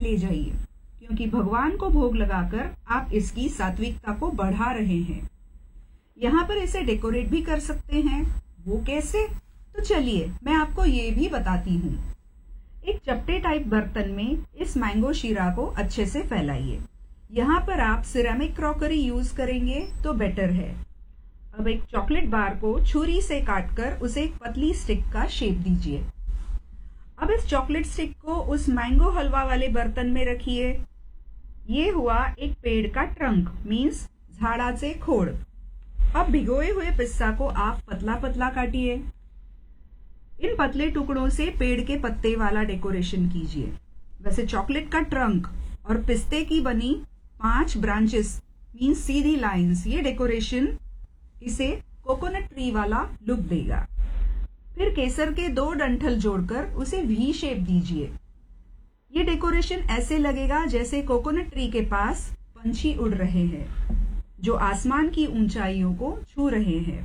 लेके जाइए, क्योंकि भगवान को भोग लगाकर आप इसकी सात्विकता को बढ़ा रहे हैं। यहाँ पर इसे डेकोरेट भी कर सकते हैं। वो कैसे? तो चलिए मैं आपको ये भी बताती हूँ। एक चपटे टाइप बर्तन में इस मैंगो शीरा को अच्छे से फैलाइए। यहाँ पर आप सिरेमिक क्रॉकरी यूज करेंगे तो बेटर है। अब एक चॉकलेट बार को छुरी से काटकर उसे एक पतली स्टिक का शेप दीजिए। अब इस चॉकलेट स्टिक को उस मैंगो हलवा वाले बर्तन में रखिए। ये हुआ एक पेड़ का ट्रंक, मीन्स झाड़ाचे खोड़। अब भिगोए हुए पिस्ता को आप पतला पतला काटिए। इन पतले टुकड़ों से पेड़ के पत्ते वाला डेकोरेशन कीजिए। वैसे चॉकलेट का ट्रंक और पिस्ते की बनी 5 ब्रांचेस मीन्स सीधी लाइंस, ये डेकोरेशन इसे कोकोनट ट्री वाला लुक देगा। फिर केसर के 2 डंठल जोड़कर उसे वी शेप दीजिए। ये डेकोरेशन ऐसे लगेगा जैसे कोकोनट ट्री के पास पंछी उड़ रहे हैं, जो आसमान की ऊंचाइयों को छू रहे हैं।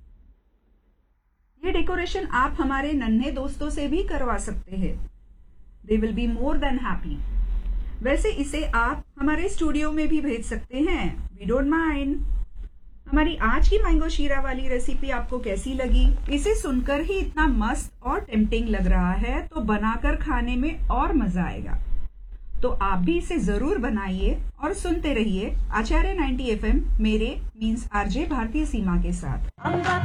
ये डेकोरेशन आप हमारे नन्हे दोस्तों से भी करवा सकते हैं। They will be more than happy. वैसे इसे आप हमारे स्टूडियो में भी भेज सकते हैं, वी डोंट माइंड। हमारी आज की मैंगो शीरा वाली रेसिपी आपको कैसी लगी? इसे सुनकर ही इतना मस्त और टेम्पटिंग लग रहा है, तो बनाकर खाने में और मजा आएगा। तो आप भी इसे जरूर बनाइए और सुनते रहिए आचार्य 90 FM मेरे मीन्स आरजे भारतीय सीमा के साथ।